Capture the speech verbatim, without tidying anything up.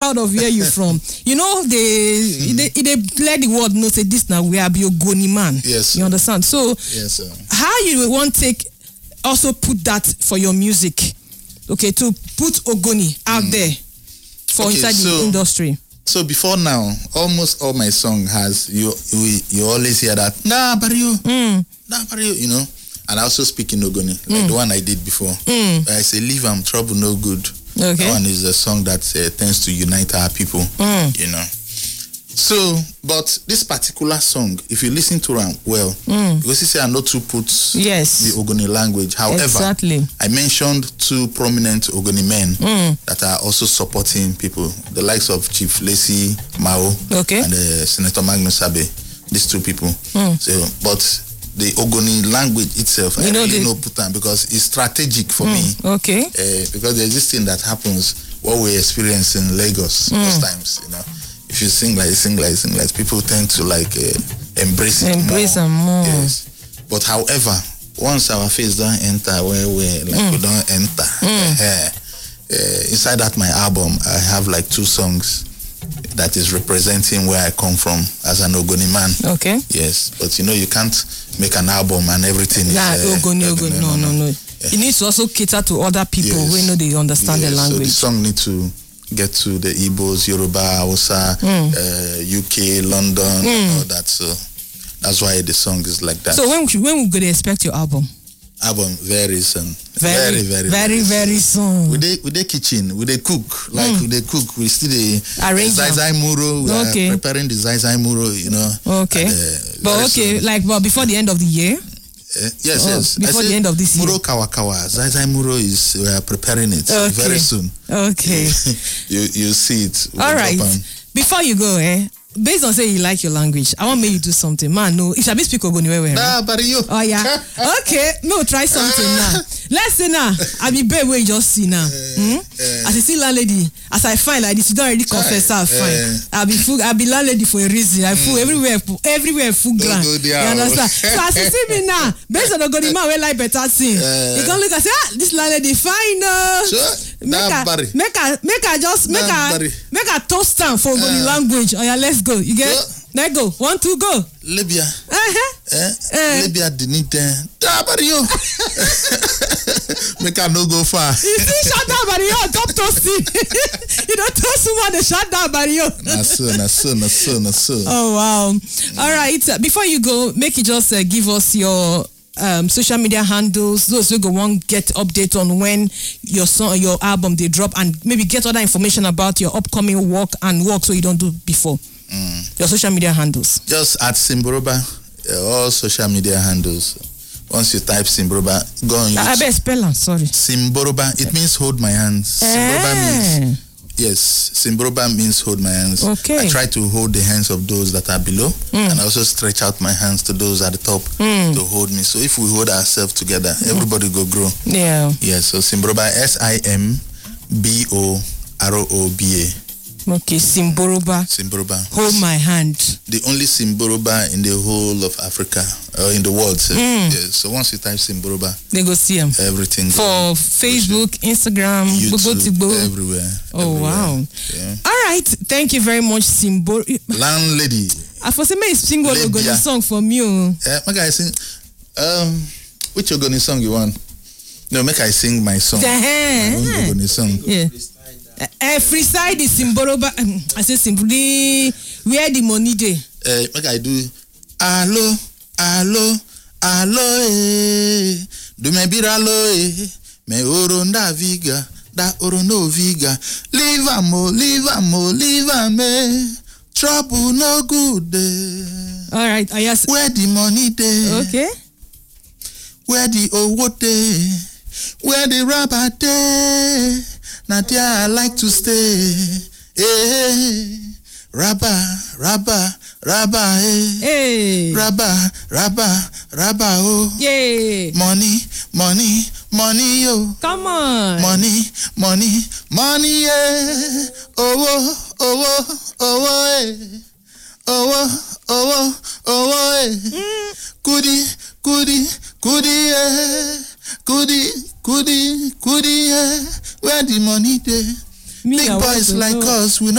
proud of where you're from. You know, they they, they let the world know, say this now, we are be Ogoni man. Yes. You understand? So, yes, sir. how you want to take, also put that for your music, okay, to put Ogoni out mm. there for okay, inside so, the industry? So before now, almost all my song has, you you, you always hear that, nah, Barrio, mm. nah, Barrio, you know. And I also speak in Ogoni, like mm. the one I did before. Mm. I say, leave am, trouble no good. Okay. That one is a song that uh, tends to unite our people, mm. you know. So, but this particular song, if you listen to it well, mm. because you say I know to put yes. the Ogoni language. However, exactly. I mentioned two prominent Ogoni men mm. that are also supporting people, the likes of Chief Lacy Mao okay. and uh, Senator Magnus Abe. These two people. Mm. So, but the Ogoni language itself, you I know really know put on because it's strategic for mm. me. Okay. Uh, because there's this thing that happens, what we experience in Lagos mm. most times, you know. If you sing like sing like sing like, people tend to like uh, embrace it embrace more. them more. Yes. But however, once our face don't enter where we like mm. we don't enter, mm. uh, uh, inside that my album, I have like two songs that is representing where I come from as an Ogoni man. Okay. Yes, but you know you can't make an album and everything. Yeah, is, uh, Ogoni, Ogoni. No, no, no. no. Yeah. It needs to also cater to other people yes. who know they understand yes. the language. So the song needs to get to the Igbos, Yoruba, Hausa, mm. uh, U K, London, mm. and all that. So that's why the song is like that. So when when we gonna expect your album? Album very soon. Very, very, very, very, very soon. soon. We dey we dey kitchen, we dey cook, like mm. we dey cook. We still dey arrange Zai Zai Muro. We okay. are preparing the Zai Zai Muro, you know. Okay. And, uh, but okay, soon. like but before the end of the year. Uh, yes, oh, yes. Before the end of this year. Muro Kawakawa. Zai Zai Muro is we are preparing it okay. very soon. Okay. you you see it. All right. Before you go, eh? Based on say you like your language, I want me you do something. Man, no, if I be speak Ogoni where Nah, but you. Oh yeah. Okay, no, try something now. Let's see now. I be babe where you just see now. Uh, hmm? uh, as I see landlady, as I find like this, you don't already confess I fine. Uh, I be full, I be landlady for a reason. I full mm. everywhere, everywhere full ground. You understand? So as you see me now, based on Ogoni man, we like better thing. Uh, you can look and say, ah, this landlady fine. Uh, sure. Make her, make her, make her just make her, make her toast stand for Ogoni uh, language. Oh yeah, let's go. You get? Sure. Let's go. One, two, go. Libya. Uh-huh. Eh? Uh, Libya didn't uh, Barrio. Make her no go far. You see, shut down Barrio. Top toasting. You don't toast someone to shut down Barrio. Na so, na so, na so, na so. Oh wow. Mm. All right. Before you go, make you just uh, give us your um, social media handles. Those who go want get update on when your song, your album they drop, and maybe get other information about your upcoming work and work so you don't do before. Mm. Your social media handles. Just at Simboroba, uh, all social media handles. Once you type Simboroba, go on YouTube. I better spell it, sorry. Simboroba, it means hold my hands. Eh. Simboroba means, yes, Simboroba means hold my hands. Okay. I try to hold the hands of those that are below, mm. and I also stretch out my hands to those at the top mm. to hold me. So if we hold ourselves together, everybody go grow. Yeah. Yeah, so Simboroba, S I M B O R O B A. Okay, Simboroba. Simboroba. Hold my hand. The only Simboroba in the whole of Africa, or in the world. So, mm. yeah, so once you type Simboroba, they go see them. Everything. For Facebook, Instagram, YouTube, everywhere. Oh, everywhere. wow. Yeah. All right. Thank you very much, Simbor. Landlady. I for say, sing one Ogoni song from you. Yeah, make I sing. Um, which Ogoni song you want? No, make I sing my song. My own Ogoni song. Yeah. Every side is Simboroba. I say simply where the money day. Uh, make I do. Allo, allo, allo, eh. Do me biralo, eh. Me oronda viga, da orono viga. Leave amo, leave amo, leave ame. Trouble no good. Eh. All right. I yes. Where the money day? Okay. Where the owo day? Where the rubber day? Now there I like to stay. Hey, rabba, rabba, rabba, hey. Hey. Rabba, rabba, rabba, oh. Yeah. Money, money, money, oh. Come on. Money, money, money, yeah. Oh, oh, oh, oh, eh. Oh, oh, oh, oh, eh. Mm. Goody, goody, goody, eh. Goody, goody, goody, yeah. Where the money there? Big boys like us, we